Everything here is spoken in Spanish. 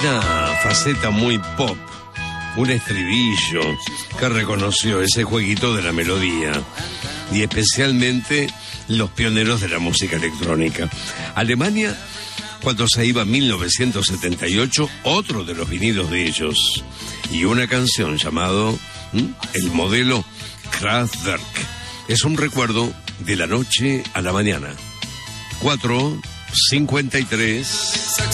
una faceta muy pop, un estribillo que reconoció ese jueguito de la melodía y especialmente los pioneros de la música electrónica. Alemania, cuando se iba a 1978, otro de los vinilos de ellos, y una canción llamado El Modelo Kraftwerk. Es un recuerdo de la noche a la mañana. 4:53.